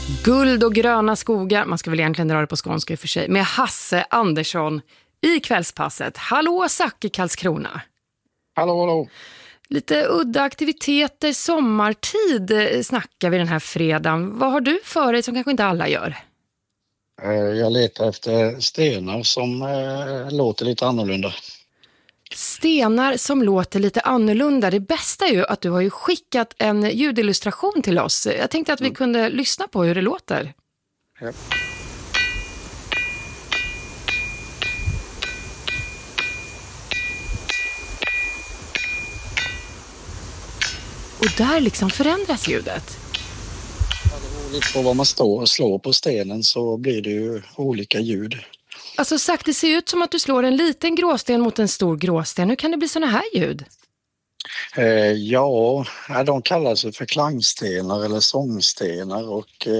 Guld och gröna skogar, man ska väl egentligen dra det på skånska i och för sig, med Hasse Andersson i Kvällspasset. Hallå Zack i Karlskrona. Hallå. Lite udda aktiviteter, sommartid snackar vi den här fredagen. Vad har du för dig som kanske inte alla gör? Jag letar efter stenar som låter lite annorlunda. Stenar som låter lite annorlunda. Det bästa är ju att du har ju skickat en ljudillustration till oss. Jag tänkte att vi kunde lyssna på hur det låter. Ja. Och där liksom förändras ljudet. Det beror lite på vad man slår på stenen så blir det ju olika ljud. Alltså sagt, det ser ut som att du slår en liten gråsten mot en stor gråsten. Hur kan det bli såna här ljud? Ja, de kallas för klangstenar eller sångstenar och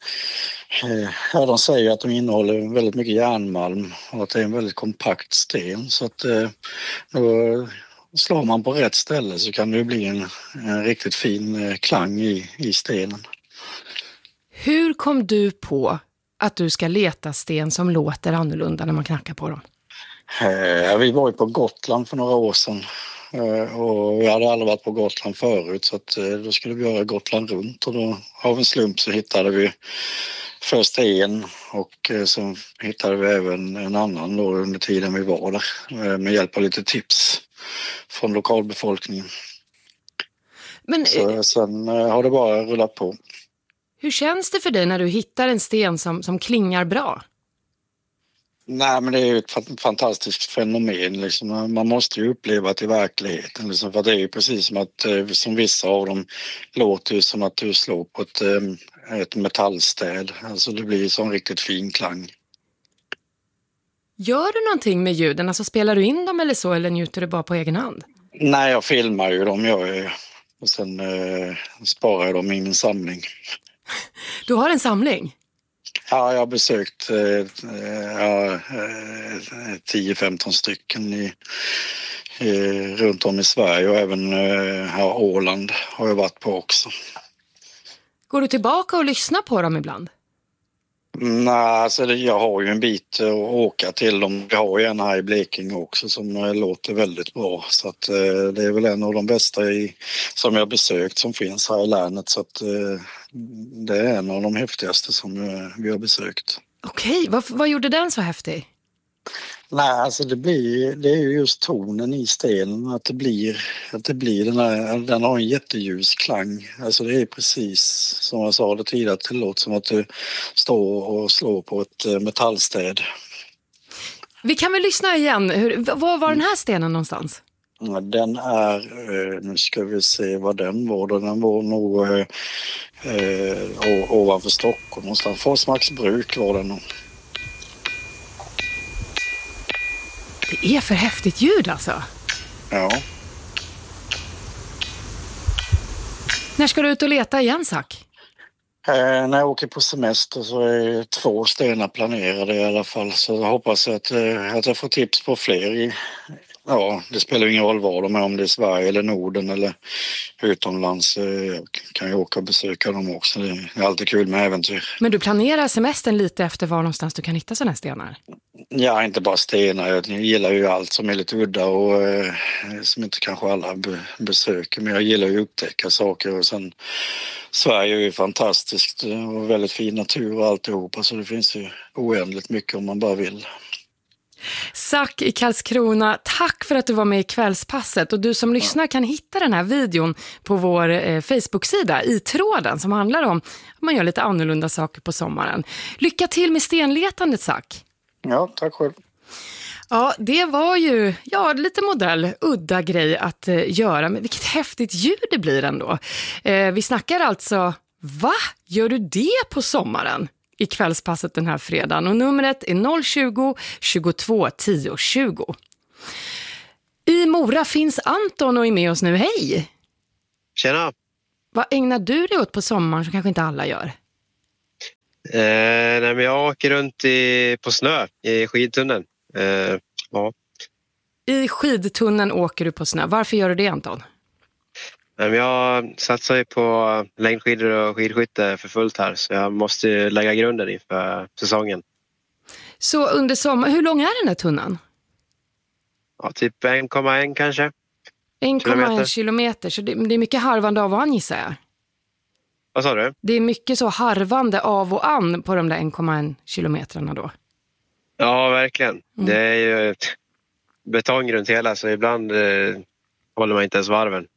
de säger att de innehåller väldigt mycket järnmalm och att det är en väldigt kompakt sten så att då slår man på rätt ställe så kan det bli en riktigt fin klang i stenen. Hur kom du på att du ska leta sten som låter annorlunda när man knackar på dem? Vi var ju på Gotland för några år sedan och vi hade aldrig varit på Gotland förut så att då skulle vi göra Gotland runt och då av en slump så hittade vi först en och sen hittade vi även en annan då under tiden vi var där med hjälp av lite tips från lokalbefolkningen. Men så sen har det bara rullat på. Hur känns det för dig när du hittar en sten som klingar bra? Nej, men det är ju ett fantastiskt fenomen. Liksom. Man måste ju uppleva det i verkligheten. Liksom, för det är ju precis som att som vissa av dem låter som att du slår på ett metallstäd. Alltså det blir så en riktigt fin klang. Gör du någonting med ljuden? Alltså spelar du in dem eller så eller njuter du bara på egen hand? Nej, jag filmar ju dem. Och sen sparar jag dem i min samling. Du har en samling? Ja, jag har besökt 10-15 stycken runt om i Sverige och även Åland har jag varit på också. Går du tillbaka och lyssnar på dem ibland? Nej, alltså jag har ju en bit att åka till dem. Vi har ju en här i Blekinge också som låter väldigt bra. Så att det är väl en av de bästa som jag besökt som finns här i länet. Så att det är en av de häftigaste som vi har besökt. Okej, vad gjorde den så häftig? Nej, alltså det är ju just tonen i stenen, att det blir den har en jätteljus klang. Alltså det är precis som jag sa det tidigare, det låter som att du står och slår på ett metallstäd. Vi kan väl lyssna igen. Var var den här stenen någonstans? Den är, nu ska vi se vad den var då. Den var nog ovanför Stockholm någonstans. Forsmarksbruk var den nog. Det är för häftigt ljud alltså. Ja. När ska du ut och leta igen, Zack? När jag åker på semester så är 2 stenar planerade i alla fall. Så jag hoppas att jag får tips på fler. Ja, det spelar ingen roll var de är, om det är Sverige eller Norden eller utomlands. Jag kan ju åka och besöka dem också. Det är alltid kul med äventyr. Men du planerar semestern lite efter var någonstans du kan hitta sådana här stenar? Ja, inte bara stenar. Jag gillar ju allt som är lite udda och som inte kanske alla besöker. Men jag gillar ju att upptäcka saker och sen Sverige är ju fantastiskt och väldigt fin natur och alltihopa. Så det finns ju oändligt mycket om man bara vill. Zack i Karlskrona, tack för att du var med i Kvällspasset. Och du som lyssnar kan hitta den här videon på vår Facebook-sida i tråden som handlar om att man gör lite annorlunda saker på sommaren. Lycka till med stenletandet, Zack. Ja, tack själv. Ja, det var ju lite udda grej att göra. Men vilket häftigt ljud det blir ändå. Vi snackar alltså, gör du det på sommaren? I Kvällspasset den här fredagen. Och numret är 020 22 10 20. I Mora finns Anton och är med oss nu. Hej! Tjena! Vad ägnar du dig åt på sommaren som kanske inte alla gör? Nej, men jag åker runt på snö i skidtunneln. Ja. I skidtunneln åker du på snö. Varför gör du det, Anton? Men jag satsar ju på längdskidor och skidskytte för fullt här. Så jag måste ju lägga grunden inför säsongen. Så under sommar, hur lång är den här tunnan? Ja, typ 1,1 kanske. 1,1 kilometer, så det är mycket harvande av och an, gissar jag. Vad sa du? Det är mycket så harvande av och an på de där 1,1 kilometrarna då. Ja, verkligen. Det är ju ett betong runt hela, så ibland håller man inte ens varven.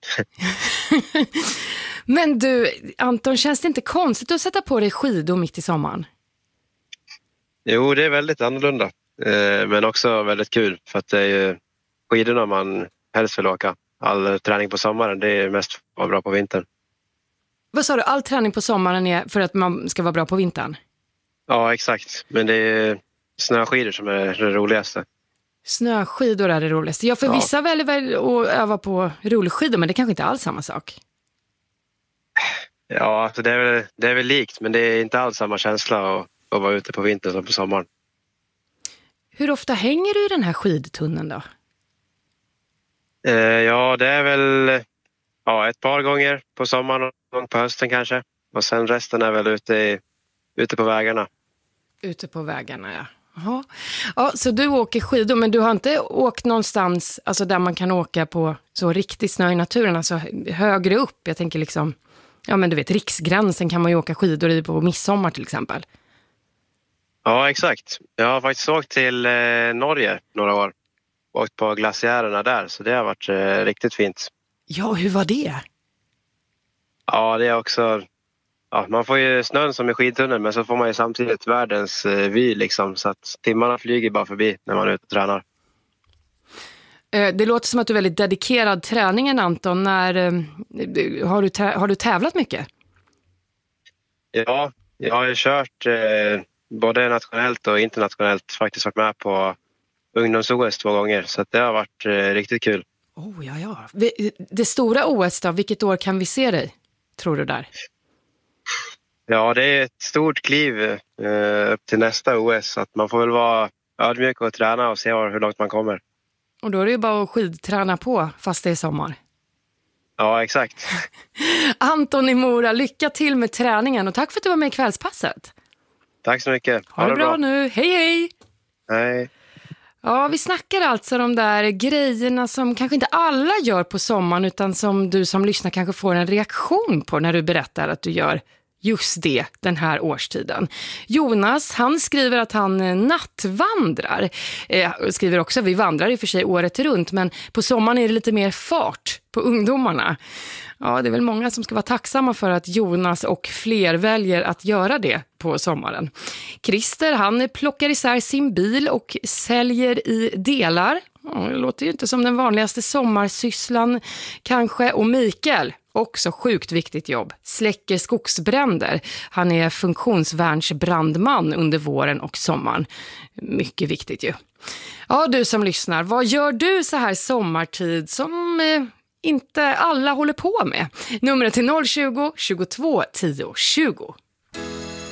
Men du, Anton, känns det inte konstigt att sätta på dig skidor mitt i sommaren? Jo, det är väldigt annorlunda. Men också väldigt kul, för att det är ju skidorna man helst vill åka. All träning på sommaren, det är mest vara bra på vintern. Vad sa du? All träning på sommaren är för att man ska vara bra på vintern? Ja, exakt. Men det är snöskidor som är det roligaste. Snöskidor är det roligaste. Ja, för vissa väljer väl att öva på rullskidor, men det kanske inte alls samma sak. Ja, alltså det är väl likt, men det är inte alls samma känsla att vara ute på vintern som på sommaren. Hur ofta hänger du i den här skidtunneln då? Ja, det är väl ett par gånger på sommaren och en gång på hösten kanske. Och sen resten är väl ute på vägarna. Ute på vägarna, ja. Jaha. Ja, så du åker skidor, men du har inte åkt någonstans alltså där man kan åka på så riktigt snö i naturen, alltså högre upp. Jag tänker liksom, ja men du vet, Riksgränsen kan man ju åka skidor i på midsommar till exempel. Ja, exakt. Jag har faktiskt åkt till Norge några år. Åkt på glaciärerna där, så det har varit riktigt fint. Ja, hur var det? Ja, det är också... Ja, man får ju snön som i skidtunneln, men så får man ju samtidigt världens vy liksom, så att timmarna flyger bara förbi när man är ute och tränar. Det låter som att du är väldigt dedikerad träningen, Anton. Har du tävlat mycket? Ja, jag har ju kört både nationellt och internationellt, faktiskt varit med på ungdoms-OS 2 gånger, så att det har varit riktigt kul. Ja. Det stora OS då, vilket år kan vi se dig, tror du där? Ja, det är ett stort kliv upp till nästa OS, så att man får väl vara ödmjuk och träna och se hur långt man kommer. Och då är det ju bara att skidträna på fast det är sommar. Ja, exakt. Anton i Mora, lycka till med träningen och tack för att du var med i Kvällspasset. Tack så mycket. Ha det bra nu. Hej! Hej. Ja, vi snackar alltså de där grejerna som kanske inte alla gör på sommaren, utan som du som lyssnar kanske får en reaktion på när du berättar att du gör just det den här årstiden. Jonas, han skriver att han nattvandrar. Skriver också, vi vandrar i och för sig året runt, men på sommaren är det lite mer fart på ungdomarna. Ja, det är väl många som ska vara tacksamma för att Jonas och fler väljer att göra det på sommaren. Christer, han plockar isär sin bil och säljer i delar. Det låter ju inte som den vanligaste sommarsysslan kanske. Och Mikael, också sjukt viktigt jobb, släcker skogsbränder. Han är funktionsvärnsbrandman under våren och sommaren. Mycket viktigt ju. Ja, du som lyssnar, vad gör du så här sommartid som inte alla håller på med? Numret är 020 22 10 20.